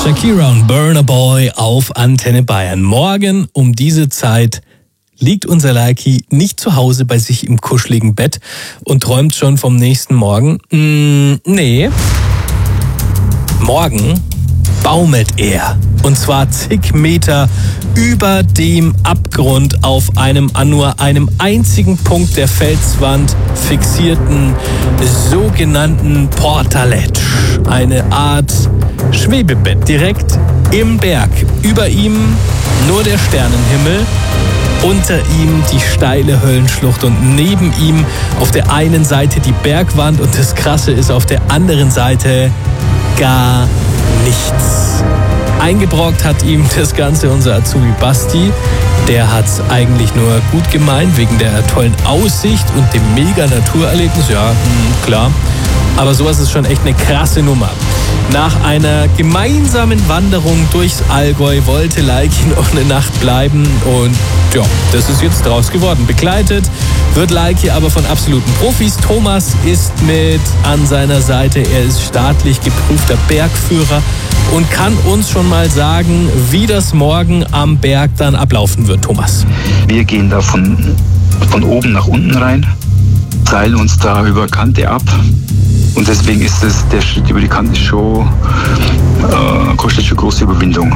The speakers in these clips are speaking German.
Shakira und Burna Boy auf Antenne Bayern. Morgen um diese Zeit liegt unser Leiki nicht zu Hause bei sich im kuscheligen Bett und träumt schon vom nächsten Morgen. Nee. Morgen baumelt er. Und zwar zig Meter über dem Abgrund auf einem an nur einem einzigen Punkt der Felswand fixierten sogenannten Portaletsch. Eine Art Schwebebett direkt im Berg. Über ihm nur der Sternenhimmel, unter ihm die steile Höllenschlucht und neben ihm auf der einen Seite die Bergwand und das Krasse ist auf der anderen Seite gar nichts. Eingebrockt hat ihm das Ganze unser Azubi Basti. Der hat's eigentlich nur gut gemeint wegen der tollen Aussicht und dem mega Naturerlebnis. Ja, klar. Aber sowas ist schon echt eine krasse Nummer. Nach einer gemeinsamen Wanderung durchs Allgäu wollte Leiki noch eine Nacht bleiben und ja, das ist jetzt draus geworden. Begleitet wird Leiki aber von absoluten Profis. Thomas ist mit an seiner Seite. Er ist staatlich geprüfter Bergführer und kann uns schon mal sagen, wie das morgen am Berg dann ablaufen wird, Thomas. Wir gehen da von oben nach unten rein, seilen uns da über Kante ab. Und deswegen ist der Schritt über die Kante schon, kostet schon große Überwindung.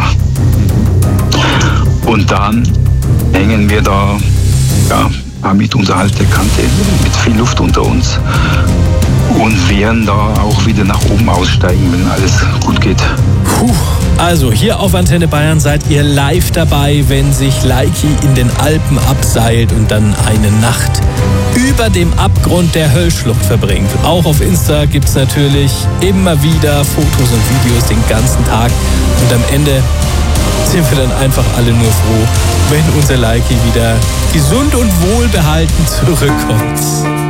Und dann hängen wir da ein paar Meter unterhalb der Kante mit viel Luft unter uns und werden da auch wieder nach oben aussteigen, wenn alles gut geht. Also hier auf Antenne Bayern seid ihr live dabei, wenn sich Leiki in den Alpen abseilt und dann eine Nacht über dem Abgrund der Höllschlucht verbringt. Auch auf Insta gibt es natürlich immer wieder Fotos und Videos den ganzen Tag. Und am Ende sind wir dann einfach alle nur froh, wenn unser Leiki wieder gesund und wohlbehalten zurückkommt.